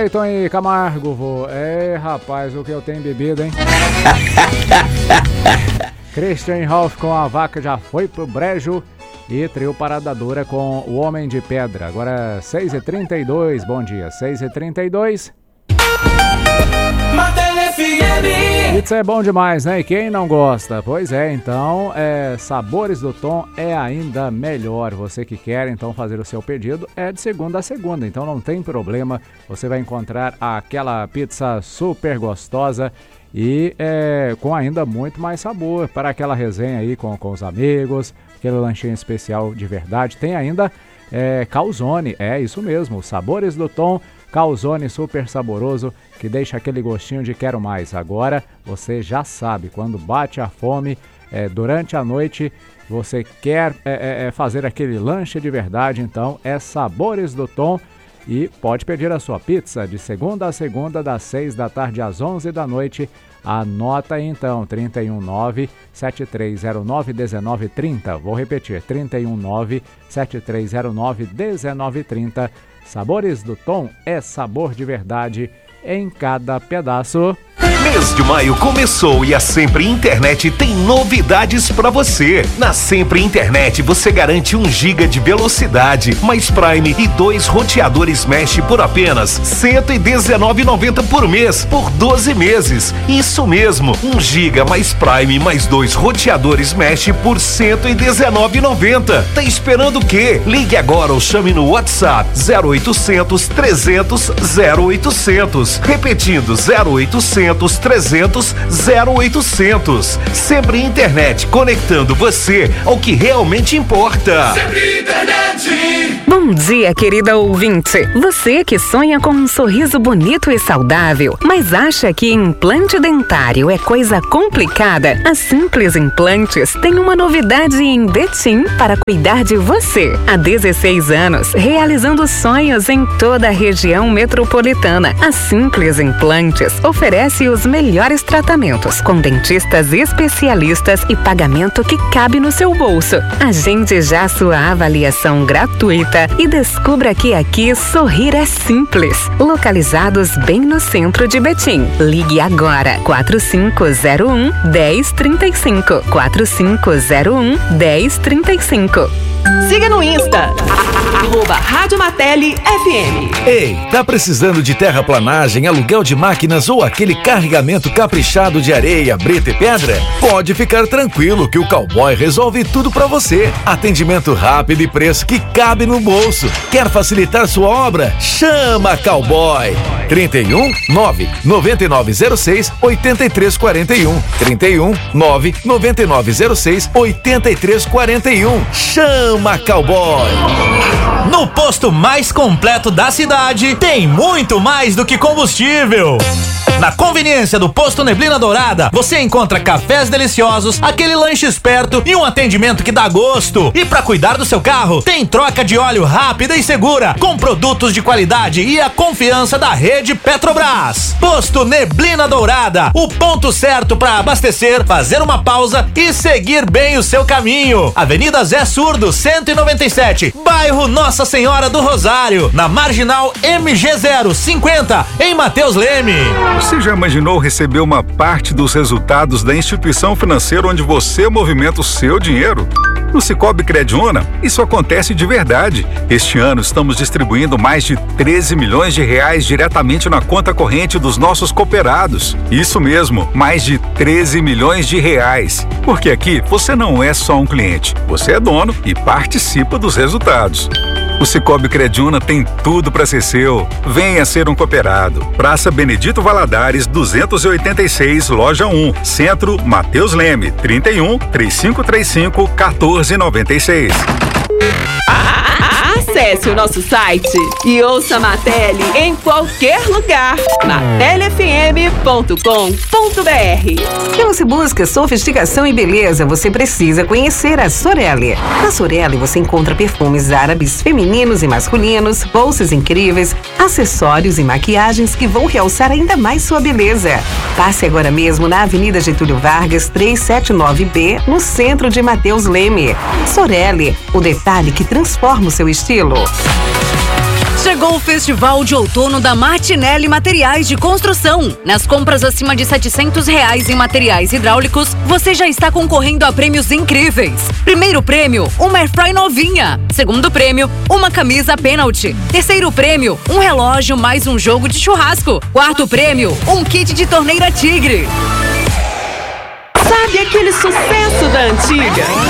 Cleiton e Camargo, vô. Rapaz, o que eu tenho bebido, hein? Christian Rolf com A Vaca Já Foi Pro Brejo e Trio Parada Dura com O Homem de Pedra. Agora 6h32, bom dia, 6h32. Pizza é bom demais, né? E quem não gosta? Pois é, então, Sabores do Tom é ainda melhor. Você que quer, então, fazer o seu pedido é de segunda a segunda, então não tem problema. Você vai encontrar aquela pizza super gostosa e com ainda muito mais sabor para aquela resenha aí com os amigos, aquele lanchinho especial de verdade. Tem ainda calzone, isso mesmo, Sabores do Tom, calzone super saboroso que deixa aquele gostinho de quero mais. Agora você já sabe, quando bate a fome durante a noite, você quer fazer aquele lanche de verdade, então é Sabores do Tom. E pode pedir a sua pizza de segunda a segunda, das 6 da tarde às 11 da noite. Anota aí então, 319-7309-1930. Vou repetir, 319-7309-1930. Sabores do Tom é sabor de verdade em cada pedaço. Mês de maio começou e a Sempre Internet tem novidades pra você. Na Sempre Internet você garante 1 GB de velocidade, mais Prime e 2 roteadores Mesh por apenas R$ 119,90 por mês, por 12 meses. Isso mesmo, 1 GB mais Prime mais 2 roteadores Mesh por R$ 119,90. Tá esperando o quê? Ligue agora ou chame no WhatsApp 0800 300 0800. Repetindo, 0800 300 0800. Sempre Internet, conectando você ao que realmente importa. Sempre Internet. Bom dia, querida ouvinte. Você que sonha com um sorriso bonito e saudável, mas acha que implante dentário é coisa complicada? A Simples Implantes tem uma novidade em Betim para cuidar de você. Há 16 anos, realizando sonhos em toda a região metropolitana. A Simples Implantes oferece os melhores tratamentos, com dentistas especialistas e pagamento que cabe no seu bolso. Agende já sua avaliação gratuita e descubra que aqui sorrir é simples. Localizados bem no centro de Betim. Ligue agora, 4501-1035. 4501-1035. Siga no Insta, @Rádio Martelli FM. Ei, tá precisando de terraplanagem, aluguel de máquinas ou aquele carregamento caprichado de areia, brita e pedra? Pode ficar tranquilo que o Cowboy resolve tudo pra você. Atendimento rápido e preço que cabe no bolso. Quer facilitar sua obra? Chama Cowboy. 31 99906 8341. 31 99906 8341. Chama Cowboy. No posto mais completo da cidade, tem muito mais do que combustível. Na conveniência do Posto Neblina Dourada, você encontra cafés deliciosos, aquele lanche esperto e um atendimento que dá gosto. E para cuidar do seu carro, tem troca de óleo rápida e segura, com produtos de qualidade e a confiança da rede Petrobras. Posto Neblina Dourada, o ponto certo para abastecer, fazer uma pausa e seguir bem o seu caminho. Avenida Zé Surdo, 197, bairro Nossa Senhora do Rosário, na Marginal MG 050, em Mateus Leme. Você já imaginou receber uma parte dos resultados da instituição financeira onde você movimenta o seu dinheiro? No Sicoob Crediúna, isso acontece de verdade. Este ano estamos distribuindo mais de 13 milhões de reais diretamente na conta corrente dos nossos cooperados. Isso mesmo, mais de 13 milhões de reais. Porque aqui você não é só um cliente, você é dono e participa dos resultados. O Sicoob Crediúna tem tudo para ser seu. Venha ser um cooperado. Praça Benedito Valadares, 286, Loja 1, Centro, Mateus Leme, 31 3535 1496. Acesse o nosso site e ouça a Martelli em qualquer lugar. martellifm.com.br. Se você busca sofisticação e beleza, você precisa conhecer a Sorelli. Na Sorelli você encontra perfumes árabes, femininos e masculinos, bolsas incríveis, acessórios e maquiagens que vão realçar ainda mais sua beleza. Passe agora mesmo na Avenida Getúlio Vargas, 379B, no centro de Mateus Leme. Sorelli, o detalhe que transforma o seu estilo. Chegou o Festival de Outono da Martinelli Materiais de Construção. Nas compras acima de R$700 em materiais hidráulicos, você já está concorrendo a prêmios incríveis. Primeiro prêmio, uma Airfry novinha. Segundo prêmio, uma camisa pênalti. Terceiro prêmio, um relógio mais um jogo de churrasco. Quarto prêmio, um kit de torneira Tigre. Sabe aquele sucesso da antiga?